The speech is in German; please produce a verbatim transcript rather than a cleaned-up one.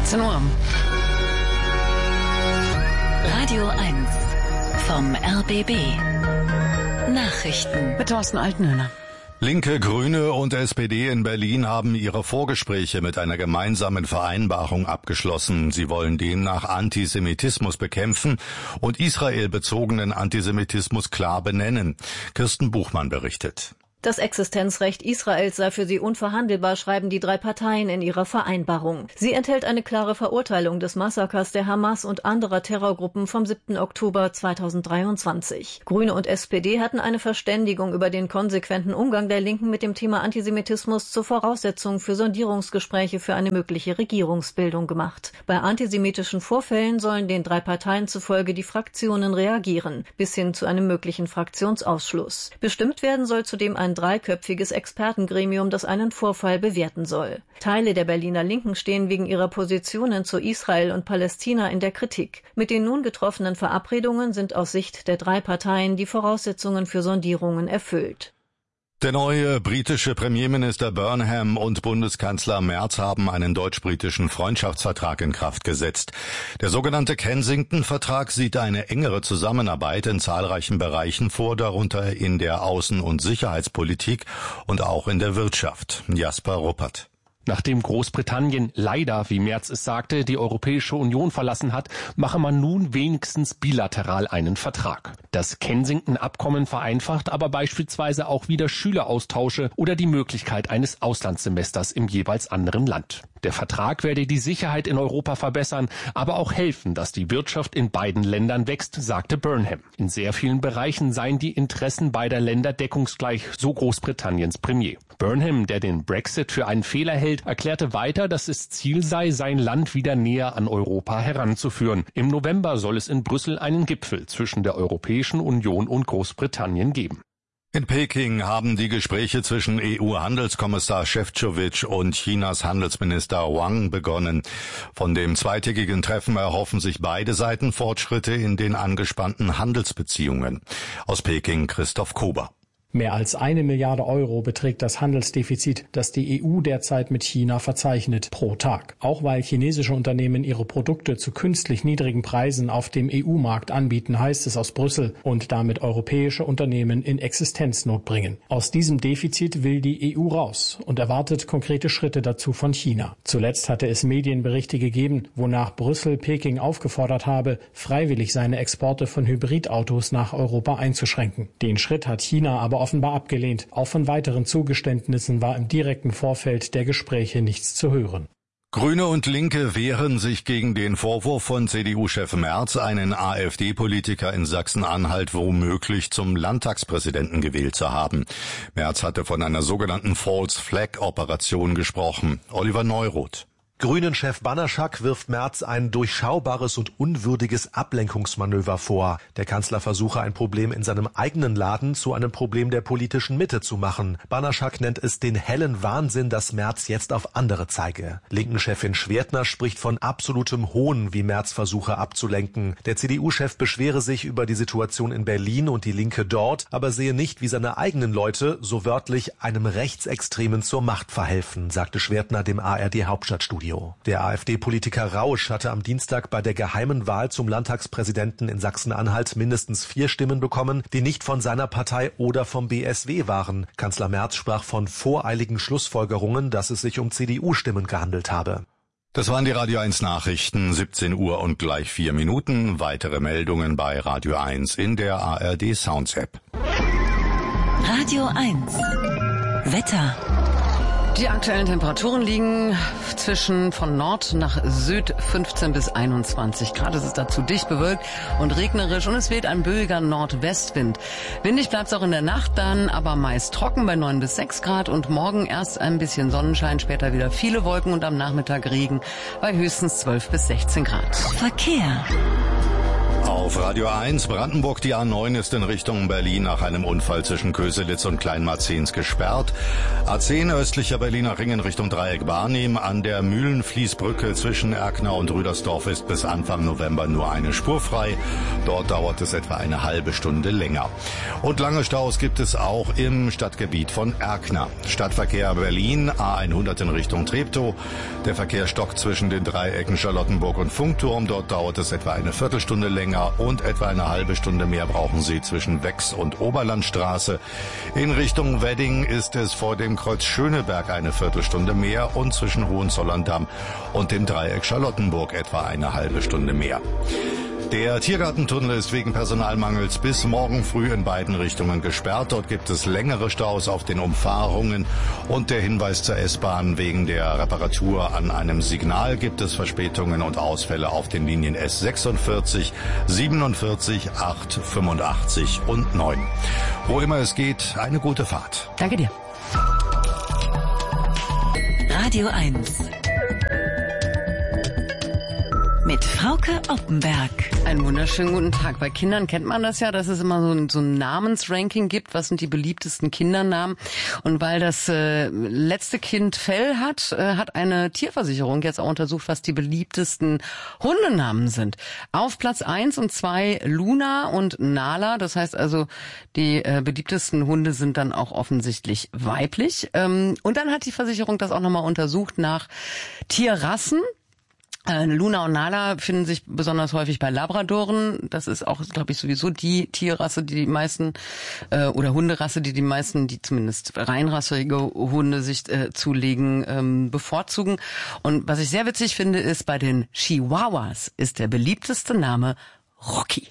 achtzehn Uhr. Radio eins vom R B B. Nachrichten Mit Thorsten Altenhöhner. Linke, Grüne und S P D in Berlin haben ihre Vorgespräche mit einer gemeinsamen Vereinbarung abgeschlossen. Sie wollen demnach Antisemitismus bekämpfen und israelbezogenen Antisemitismus klar benennen. Kirsten Buchmann berichtet. Das Existenzrecht Israels sei für sie unverhandelbar, schreiben die drei Parteien in ihrer Vereinbarung. Sie enthält eine klare Verurteilung des Massakers der Hamas und anderer Terrorgruppen vom siebten Oktober zweitausenddreiundzwanzig. Grüne und S P D hatten eine Verständigung über den konsequenten Umgang der Linken mit dem Thema Antisemitismus zur Voraussetzung für Sondierungsgespräche für eine mögliche Regierungsbildung gemacht. Bei antisemitischen Vorfällen sollen den drei Parteien zufolge die Fraktionen reagieren, bis hin zu einem möglichen Fraktionsausschluss. Bestimmt werden soll zudem ein dreiköpfiges Expertengremium, das einen Vorfall bewerten soll. Teile der Berliner Linken stehen wegen ihrer Positionen zu Israel und Palästina in der Kritik. Mit den nun getroffenen Verabredungen sind aus Sicht der drei Parteien die Voraussetzungen für Sondierungen erfüllt. Der neue britische Premierminister Burnham und Bundeskanzler Merz haben einen deutsch-britischen Freundschaftsvertrag in Kraft gesetzt. Der sogenannte Kensington-Vertrag sieht eine engere Zusammenarbeit in zahlreichen Bereichen vor, darunter in der Außen- und Sicherheitspolitik und auch in der Wirtschaft. Jasper Ruppert. Nachdem Großbritannien leider, wie Merz es sagte, die Europäische Union verlassen hat, mache man nun wenigstens bilateral einen Vertrag. Das Kensington-Abkommen vereinfacht aber beispielsweise auch wieder Schüleraustausche oder die Möglichkeit eines Auslandssemesters im jeweils anderen Land. Der Vertrag werde die Sicherheit in Europa verbessern, aber auch helfen, dass die Wirtschaft in beiden Ländern wächst, sagte Burnham. In sehr vielen Bereichen seien die Interessen beider Länder deckungsgleich, so Großbritanniens Premier. Burnham, der den Brexit für einen Fehler hält, erklärte weiter, dass es Ziel sei, sein Land wieder näher an Europa heranzuführen. Im November soll es in Brüssel einen Gipfel zwischen der Europäischen Union und Großbritannien geben. In Peking haben die Gespräche zwischen E U-Handelskommissar Šefčovič und Chinas Handelsminister Wang begonnen. Von dem zweitägigen Treffen erhoffen sich beide Seiten Fortschritte in den angespannten Handelsbeziehungen. Aus Peking Christoph Kober. Mehr als eine Milliarde Euro beträgt das Handelsdefizit, das die E U derzeit mit China verzeichnet, pro Tag. Auch weil chinesische Unternehmen ihre Produkte zu künstlich niedrigen Preisen auf dem E U-Markt anbieten, heißt es aus Brüssel, und damit europäische Unternehmen in Existenznot bringen. Aus diesem Defizit will die E U raus und erwartet konkrete Schritte dazu von China. Zuletzt hatte es Medienberichte gegeben, wonach Brüssel Peking aufgefordert habe, freiwillig seine Exporte von Hybridautos nach Europa einzuschränken. Den Schritt hat China aber offenbar abgelehnt. Auch von weiteren Zugeständnissen war im direkten Vorfeld der Gespräche nichts zu hören. Grüne und Linke wehren sich gegen den Vorwurf von C D U-Chef Merz, einen AfD-Politiker in Sachsen-Anhalt womöglich zum Landtagspräsidenten gewählt zu haben. Merz hatte von einer sogenannten False-Flag-Operation gesprochen. Oliver Neuroth. Grünen-Chef Banaszak wirft Merz ein durchschaubares und unwürdiges Ablenkungsmanöver vor. Der Kanzler versuche, ein Problem in seinem eigenen Laden zu einem Problem der politischen Mitte zu machen. Banaszak nennt es den hellen Wahnsinn, dass Merz jetzt auf andere zeige. Linken-Chefin Schwertner spricht von absolutem Hohn, wie Merz versuche abzulenken. Der C D U-Chef beschwere sich über die Situation in Berlin und die Linke dort, aber sehe nicht, wie seine eigenen Leute, so wörtlich, einem Rechtsextremen zur Macht verhelfen, sagte Schwertner dem A R D-Hauptstadtstudio. Der AfD-Politiker Rausch hatte am Dienstag bei der geheimen Wahl zum Landtagspräsidenten in Sachsen-Anhalt mindestens vier Stimmen bekommen, die nicht von seiner Partei oder vom B S W waren. Kanzler Merz sprach von voreiligen Schlussfolgerungen, dass es sich um C D U-Stimmen gehandelt habe. Das waren die Radio eins Nachrichten, siebzehn Uhr und gleich vier Minuten. Weitere Meldungen bei Radio eins in der A R D Sounds App. Radio eins Wetter. Die aktuellen Temperaturen liegen zwischen von Nord nach Süd fünfzehn bis einundzwanzig Grad. Es ist dazu dicht bewölkt und regnerisch und es weht ein böiger Nordwestwind. Windig bleibt es auch in der Nacht, dann aber meist trocken bei neun bis sechs Grad und morgen erst ein bisschen Sonnenschein, später wieder viele Wolken und am Nachmittag Regen bei höchstens zwölf bis sechzehn Grad. Verkehr. Auf Radio eins, Brandenburg, die A neun ist in Richtung Berlin nach einem Unfall zwischen Köselitz und Kleinmarzens gesperrt. A zehn östlicher Berliner Ring in Richtung Dreieck Barnim. An der Mühlenfließbrücke zwischen Erkner und Rüdersdorf ist bis Anfang November nur eine Spur frei. Dort dauert es etwa eine halbe Stunde länger. Und lange Staus gibt es auch im Stadtgebiet von Erkner. Stadtverkehr Berlin, A hundert in Richtung Treptow. Der Verkehr stockt zwischen den Dreiecken Charlottenburg und Funkturm. Dort dauert es etwa eine Viertelstunde länger. Und etwa eine halbe Stunde mehr brauchen Sie zwischen Wex und Oberlandstraße. In Richtung Wedding ist es vor dem Kreuz Schöneberg eine Viertelstunde mehr und zwischen Hohenzollern-Damm und dem Dreieck Charlottenburg etwa eine halbe Stunde mehr. Der Tiergartentunnel ist wegen Personalmangels bis morgen früh in beiden Richtungen gesperrt. Dort gibt es längere Staus auf den Umfahrungen und der Hinweis zur S-Bahn: wegen der Reparatur an einem Signal gibt es Verspätungen und Ausfälle auf den Linien S sechsundvierzig, siebenundvierzig, acht, fünfundachtzig und neun. Wo immer es geht, eine gute Fahrt. Danke dir. Radio eins. Mit Frauke Oppenberg. Einen wunderschönen guten Tag. Bei Kindern kennt man das ja, dass es immer so ein, so ein Namensranking gibt. Was sind die beliebtesten Kindernamen? Und weil das äh, letzte Kind Fell hat, äh, hat eine Tierversicherung jetzt auch untersucht, was die beliebtesten Hundenamen sind. Auf Platz eins und zwei Luna und Nala. Das heißt also, die äh, beliebtesten Hunde sind dann auch offensichtlich weiblich. Ähm, und dann hat die Versicherung das auch nochmal untersucht nach Tierrassen. Äh, Luna und Nala finden sich besonders häufig bei Labradoren. Das ist auch, glaube ich, sowieso die Tierrasse, die die meisten, äh, oder Hunderasse, die die meisten, die zumindest reinrassige Hunde sich äh, zulegen, ähm, bevorzugen. Und was ich sehr witzig finde, ist, bei den Chihuahuas ist der beliebteste Name Rocky.